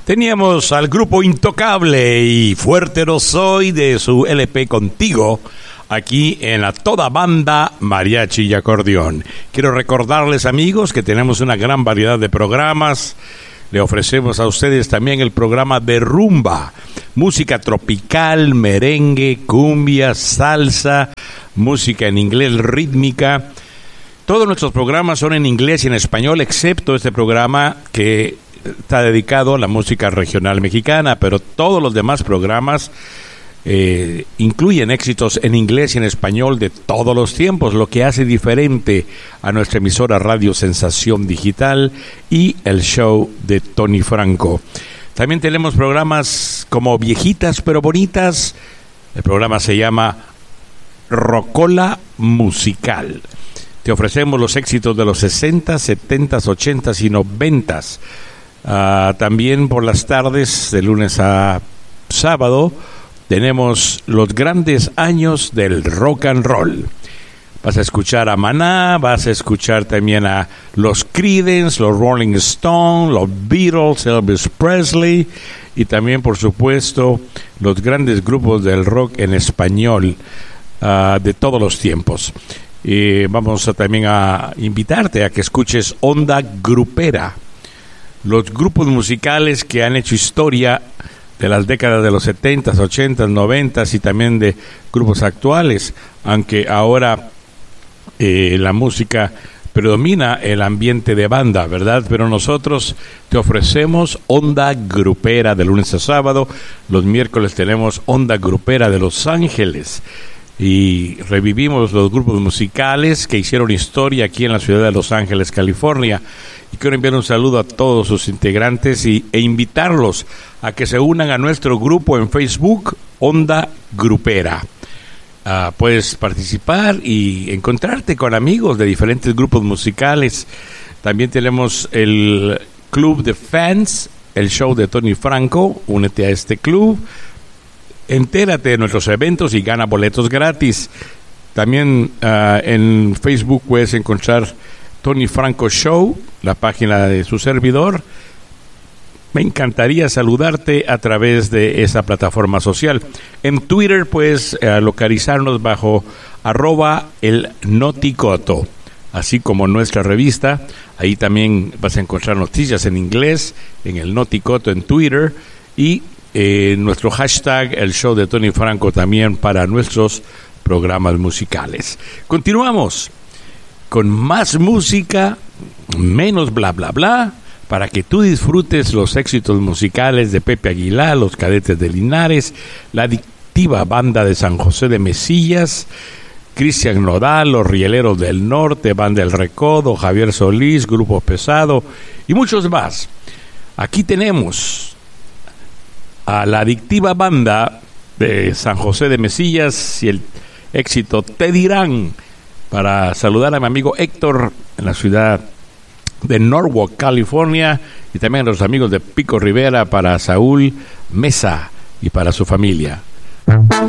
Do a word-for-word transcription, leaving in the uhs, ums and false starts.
Teníamos al grupo Intocable y Fuerte No Soy de su L P Contigo, aquí en la Toda Banda Mariachi y Acordeón. Quiero recordarles, amigos, que tenemos una gran variedad de programas. Le ofrecemos a ustedes también el programa de rumba, música tropical, merengue, cumbia, salsa, música en inglés, rítmica. Todos nuestros programas son en inglés y en español, excepto este programa que está dedicado a la música regional mexicana, pero todos los demás programas eh, incluyen éxitos en inglés y en español de todos los tiempos, lo que hace diferente a nuestra emisora Radio Sensación Digital y el show de Tony Franco. También tenemos programas como Viejitas pero Bonitas. El programa se llama Rocola Musical. Te ofrecemos los éxitos de los sesenta, setenta, ochenta y noventa. Uh, también por las tardes, de lunes a sábado, tenemos los grandes años del rock and roll. Vas a escuchar a Maná, vas a escuchar también a los Creedence, los Rolling Stones, los Beatles, Elvis Presley y también, por supuesto, los grandes grupos del rock en español uh, de todos los tiempos. Y vamos a también a invitarte a que escuches Onda Grupera, los grupos musicales que han hecho historia de las décadas de los setenta, ochenta, noventa y también de grupos actuales, aunque ahora eh, la música predomina el ambiente de banda, ¿verdad? Pero nosotros te ofrecemos Onda Grupera de lunes a sábado. Los miércoles tenemos Onda Grupera de Los Ángeles y revivimos los grupos musicales que hicieron historia aquí en la ciudad de Los Ángeles, California. Y quiero enviar un saludo a todos sus integrantes y, e invitarlos a que se unan a nuestro grupo en Facebook, Onda Grupera. Uh, puedes participar y encontrarte con amigos de diferentes grupos musicales. También tenemos el Club de Fans, el show de Tony Franco. Únete a este club. Entérate de nuestros eventos y gana boletos gratis. También uh, en Facebook puedes encontrar Tony Franco Show, la página de su servidor. Me encantaría saludarte a través de esa plataforma social. En Twitter puedes uh, localizarnos bajo arroba el Noticoto, así como nuestra revista. Ahí también vas a encontrar noticias en inglés, en el Noticoto en Twitter, y Eh, nuestro hashtag, el show de Tony Franco, también para nuestros programas musicales. Continuamos con más música, menos bla bla bla, para que tú disfrutes los éxitos musicales de Pepe Aguilar, los Cadetes de Linares, la adictiva banda de San José de Mesillas, Cristian Nodal, los Rieleros del Norte, Banda El Recodo, Javier Solís, Grupo Pesado y muchos más. Aquí tenemos a la adictiva banda de San José de Mesillas y el éxito Te Dirán, para saludar a mi amigo Héctor en la ciudad de Norwalk, California, y también a los amigos de Pico Rivera, para Saúl Mesa y para su familia.